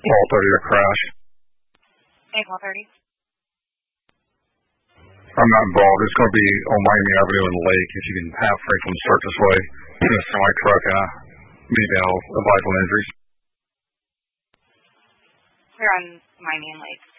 12:30 a crash. 12:30. I'm not involved. It's going to be on Miami Avenue in the Lake. If you can have Franklin Circus Way, a semi truck and a minivan of vital injuries. We're on Miami and Lake.